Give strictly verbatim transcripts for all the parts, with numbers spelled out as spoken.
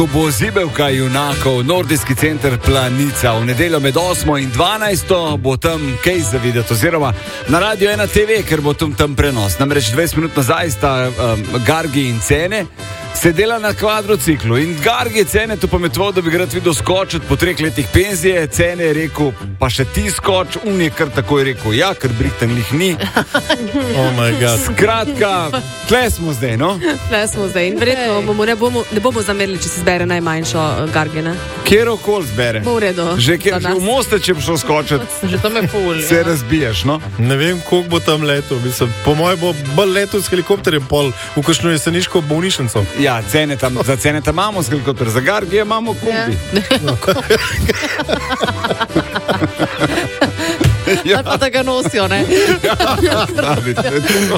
Bo zibelka junakov, nordijski center Planica. V nedeljo med osmo in dvanajsto bo tam kaj zavideti, oziroma na Radio ena te ve, ker bo tam, tam prenos. Namreč dvajset minut nazaj sta um, Gargi in Cene sedela na kvadrociklu in Gargi Cene tu pometoval, da bi ga rad videl skočiti po treh letih penzije. Cene je rekel, pa še ti skoč, un je kar takoj rekel, ja, ker Britan lih ni. Oh my God. Skratka, tle smo zdaj, no? Tle smo zdaj in verjetno bomo, ne, bomo, ne bomo zamerili, če se zbere najmanjšo Gargi, ne? Kjer okol zbere? Bo v redu. Že, kjer, že v Moste, če bi šel skočiti, že tam je ful, se ja. razbiješ, no? Ne vem, koliko bo tam leto. Mislim, po mojem bo bolj leto s helikopterjem pol v kakšno jeseniško bolnišnico. Ja, cene tam, za Cene tam imamo s helikopter, za Gargije imamo kombi. Ja. Ali pa da ga nosijo, ne? Ja, pravi, to je to.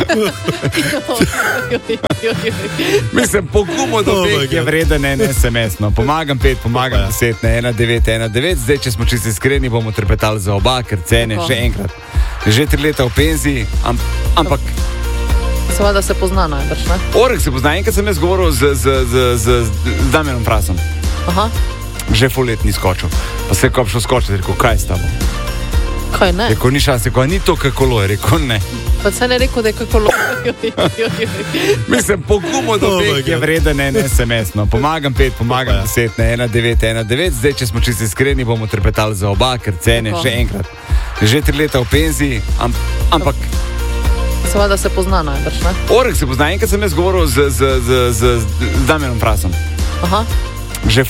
Mislim, pogumo do beg je vreden en es em es, no. Pomagam pet, pomagam deset, ne, ena devet ena devet. Zdaj, če smo čisto iskreni, bomo trepetali za oba, ker Cene Tako. še enkrat. Že tri leta v penziji, am, ampak Seveda se pozna najbrž, ne? Orek se pozna, enkrat sem jaz govoril z, z, z, z, z Damjanom Prasom. Aha. Že ful let ni skočil. Pa se je ko šel skočiti, rekel, kaj s tabo? Kaj ne? Rekel, ni šans, rekel, ni to kakolo, rekel, ne. Pa se ne rekel, da je kako lo... Mislim, pogumo do Oh my beg je God. vreden en es em es, no. Pomagam pet, pomagam Ja. deset, ne, ena devet ena devet. Zdaj, če smo čisto iskreni, bomo trepetali za oba, ker Cene Tako. še enkrat. Že tri leta v penziji, am, ampak Seveda se pozna najbrž, ne? Orek se pozna, enkrat sem jaz govoril z, z, z, z, z Damjanom Prasom. Aha. Že